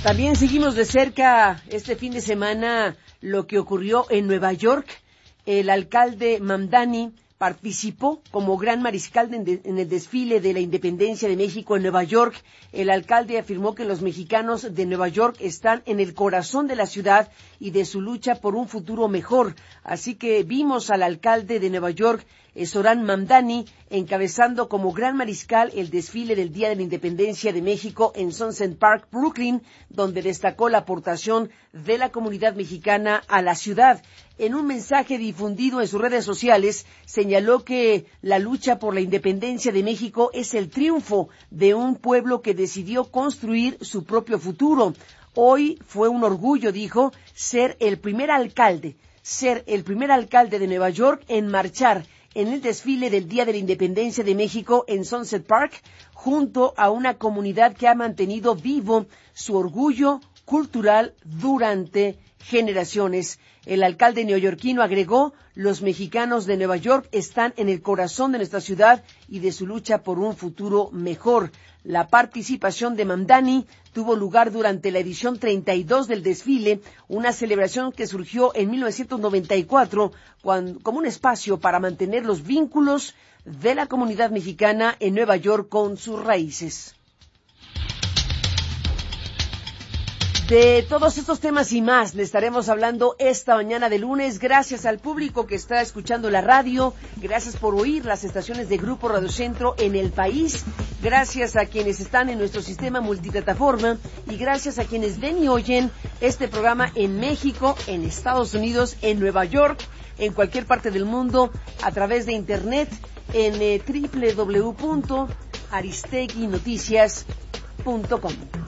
También seguimos de cerca este fin de semana lo que ocurrió en Nueva York. El alcalde Mamdani participó como gran mariscal en el desfile de la independencia de México en Nueva York. El alcalde afirmó que los mexicanos de Nueva York están en el corazón de la ciudad y de su lucha por un futuro mejor. Así que vimos al alcalde de Nueva York, Zoran Mamdani, encabezando como gran mariscal el desfile del Día de la Independencia de México en Sunset Park, Brooklyn, donde destacó la aportación de la comunidad mexicana a la ciudad. En un mensaje difundido en sus redes sociales, señaló que la lucha por la independencia de México es el triunfo de un pueblo que decidió construir su propio futuro. Hoy fue un orgullo, dijo, ser el primer alcalde de Nueva York en marchar en el desfile del Día de la Independencia de México en Sunset Park, junto a una comunidad que ha mantenido vivo su orgullo cultural durante generaciones. El alcalde neoyorquino agregó: los mexicanos de Nueva York están en el corazón de nuestra ciudad y de su lucha por un futuro mejor. La participación de Mamdani tuvo lugar durante la edición 32 del desfile, una celebración que surgió en 1994 como un espacio para mantener los vínculos de la comunidad mexicana en Nueva York con sus raíces. De todos estos temas y más le estaremos hablando esta mañana de lunes. Gracias al público que está escuchando la radio, gracias por oír las estaciones de Grupo Radio Centro en el país, gracias a quienes están en nuestro sistema multiplataforma y gracias a quienes ven y oyen este programa en México, en Estados Unidos, en Nueva York, en cualquier parte del mundo, a través de internet en www.aristeguinoticias.com.